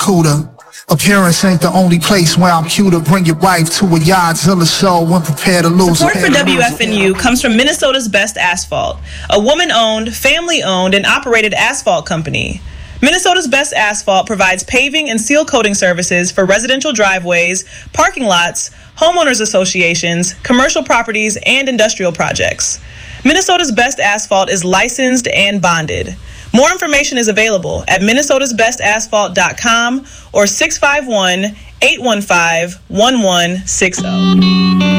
Cooler. Appearance ain't the only place where I'm cuter. Bring your wife to a Yadzilla show when prepared to lose. Support for WFNU comes from Minnesota's Best Asphalt, a woman-owned, family-owned, and operated asphalt company. Minnesota's Best Asphalt provides paving and seal coating services for residential driveways, parking lots, homeowners associations, commercial properties, and industrial projects. Minnesota's Best Asphalt is licensed and bonded. More information is available at minnesotasbestasphalt.com or 651-815-1160.